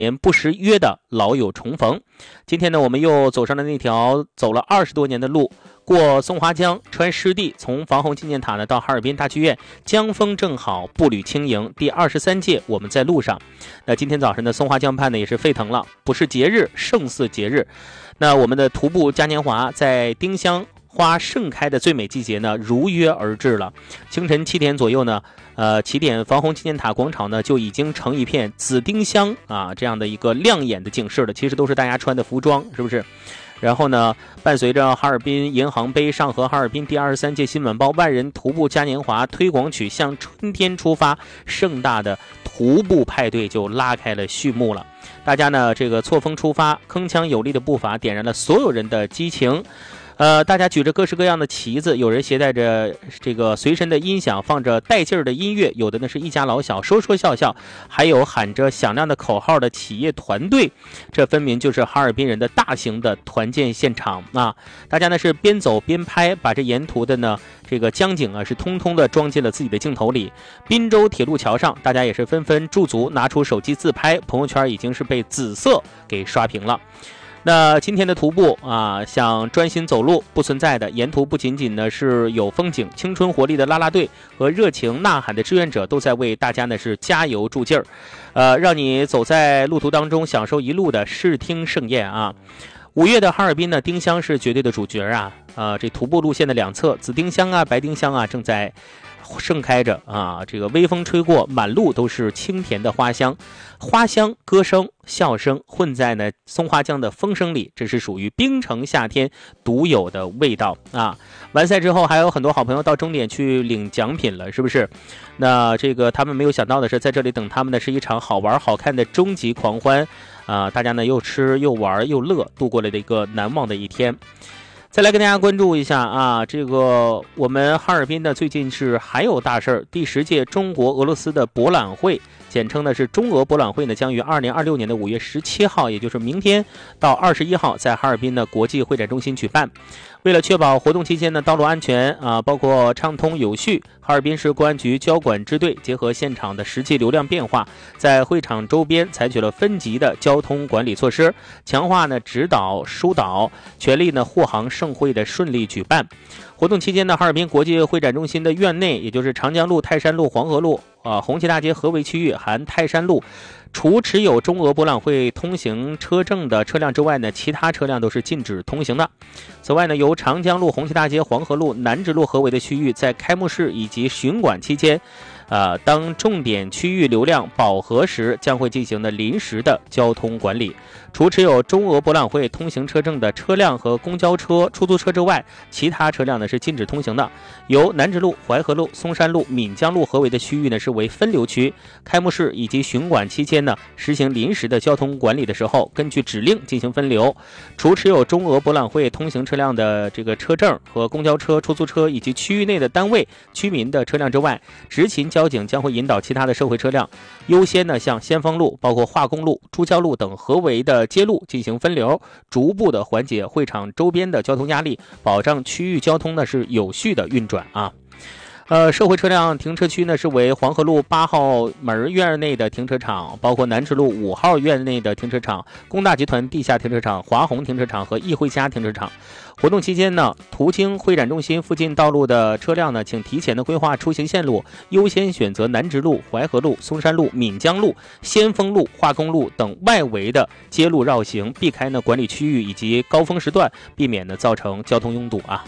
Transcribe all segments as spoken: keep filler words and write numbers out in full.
年不时约的老友重逢。今天呢，我们又走上了那条走了二十多年的路，过松花江，穿湿地，从防洪纪念塔呢到哈尔滨大剧院，江风正好，步履轻盈。第二十三届我们在路上。那今天早晨的松花江畔呢也是沸腾了，不是节日胜似节日。那我们的徒步嘉年华在丁香花盛开的最美季节呢如约而至了。清晨七点左右呢，呃，起点防洪纪念塔广场呢就已经成一片紫丁香啊这样的一个亮眼的景势了。其实都是大家穿的服装，是不是？然后呢，伴随着哈尔滨银行杯上合哈尔滨第二十三届新晚报万人徒步嘉年华推广曲向春天出发，盛大的徒步派对就拉开了序幕了。大家呢这个错峰出发，铿锵有力的步伐点燃了所有人的激情。呃，大家举着各式各样的旗子，有人携带着这个随身的音响，放着带劲儿的音乐，有的呢是一家老小说说笑笑，还有喊着响亮的口号的企业团队，这分明就是哈尔滨人的大型的团建现场啊！大家呢是边走边拍，把这沿途的呢这个江景啊是通通的装进了自己的镜头里。滨州铁路桥上，大家也是纷纷驻足，拿出手机自拍，朋友圈已经是被紫色给刷屏了。那今天的徒步啊，想专心走路不存在的，沿途不仅仅呢是有风景，青春活力的啦啦队和热情呐喊的志愿者都在为大家呢是加油助劲儿，呃，让你走在路途当中享受一路的视听盛宴啊。五月的哈尔滨呢，丁香是绝对的主角啊，呃，这徒步路线的两侧，紫丁香啊、白丁香啊正在盛开着啊，这个微风吹过，满路都是清甜的花香，花香、歌声、笑声混在呢松花江的风声里，这是属于冰城夏天独有的味道啊！完赛之后，还有很多好朋友到终点去领奖品了，是不是？那这个他们没有想到的是，在这里等他们的是一场好玩好看的终极狂欢啊！大家呢又吃又玩又乐，度过了一个难忘的一天。再来跟大家关注一下啊，这个我们哈尔滨呢最近是还有大事儿，第十届中国俄罗斯的博览会，简称呢是中俄博览会呢，将于二零二六年的五月十七号，也就是明天到二十一号，在哈尔滨的国际会展中心举办。为了确保活动期间的道路安全啊，包括畅通有序，哈尔滨市公安局交管支队结合现场的实际流量变化，在会场周边采取了分级的交通管理措施，强化呢指导疏导，全力呢护航盛会的顺利举办。活动期间呢，哈尔滨国际会展中心的院内，也就是长江路、泰山路、黄河路啊、红旗大街合围区域含泰山路，除持有中俄博览会通行车证的车辆之外呢，其他车辆都是禁止通行的。此外呢，由长江路、红旗大街、黄河路、南直路合围的区域，在开幕式以及巡馆期间，呃，当重点区域流量饱和时，将会进行的临时的交通管理。除持有中俄博览会通行车证的车辆和公交车、出租车之外，其他车辆呢是禁止通行的。由南直路、淮河路、松山路、闽江路合围的区域呢是为分流区。开幕式以及巡馆期间呢，实行临时的交通管理的时候，根据指令进行分流。除持有中俄博览会通行车辆的这个车证和公交车、出租车以及区域内的单位、居民的车辆之外，执勤交警将会引导其他的社会车辆优先呢向先锋路、包括化工路、珠江路等合围的街路进行分流，逐步的缓解会场周边的交通压力，保障区域交通呢是有序的运转啊。呃，社会车辆停车区呢是为黄河路八号门院内的停车场，包括南直路五号院内的停车场、工大集团地下停车场、华宏停车场和易汇家停车场。活动期间呢，途经会展中心附近道路的车辆呢，请提前的规划出行线路，优先选择南直路、淮河路、松山路、闽江路、先锋路、化工路等外围的街路绕行，避开呢管理区域以及高峰时段，避免呢造成交通拥堵啊。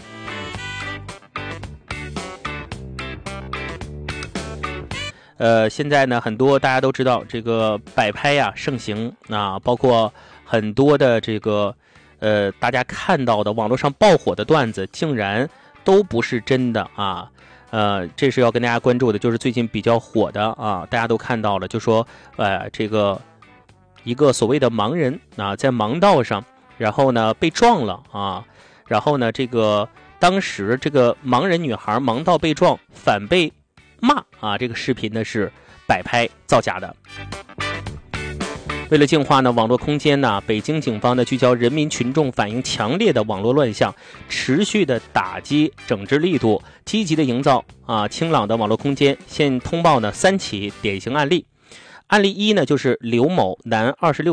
呃，现在呢，很多大家都知道这个摆拍呀盛行啊，包括很多的这个呃，大家看到的网络上爆火的段子，竟然都不是真的啊。呃，这是要跟大家关注的，就是最近比较火的啊，大家都看到了，就说呃，这个一个所谓的盲人啊，在盲道上，然后呢被撞了啊，然后呢这个当时这个盲人女孩盲道被撞，反被骂啊，这个视频呢是摆拍造假的。为了净化呢网络空间呢，北京警方呢聚焦人民群众反映强烈的网络乱象，持续的打击整治力度，积极的营造啊清朗的网络空间。现通报呢三起典型案例。 案例一呢，就是刘某，男，二十六